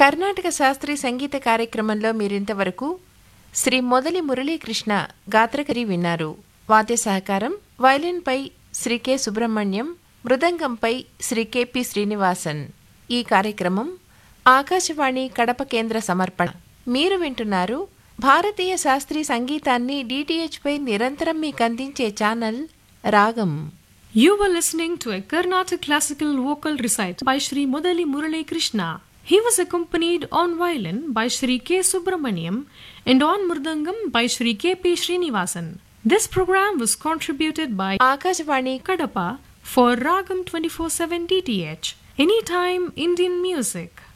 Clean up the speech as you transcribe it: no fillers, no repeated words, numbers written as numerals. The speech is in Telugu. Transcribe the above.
కర్ణాటక శాస్త్రీయ సంగీత కార్యక్రమంలో మీరింతవరకు శ్రీ మొదలి మురళీకృష్ణ గాత్రకరి విన్నారు. వాద్య సహకారం వయలిన్పై శ్రీ కె సుబ్రహ్మణ్యం, మృదంగంపై శ్రీ కెపి శ్రీనివాసన్. ఈ కార్యక్రమం ఆకాశవాణి కడప కేంద్ర సమర్పణ. మీరు వింటున్నారు భారతీయ శాస్త్రీయ సంగీతాన్ని DTH పై నిరంతరం మీకందించే ఛానల్ రాగం. You were listening to a Carnatic classical vocal recital by Sri Mudali Murali Krishna. He was accompanied on violin by Sri K. Subramaniam and on mridangam by Sri K.P. Srinivasan. This program was contributed by Akashvani Kadapa for Ragam 24/7 DTH. Anytime Indian music.